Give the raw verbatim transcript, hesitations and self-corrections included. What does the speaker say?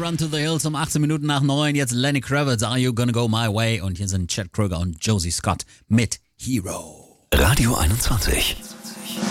Run to the Hills um achtzehn Minuten nach neun. Jetzt Lenny Kravitz, Are You Gonna Go My Way? Und hier sind Chad Kroeger und Josie Scott mit Hero. Radio einundzwanzig.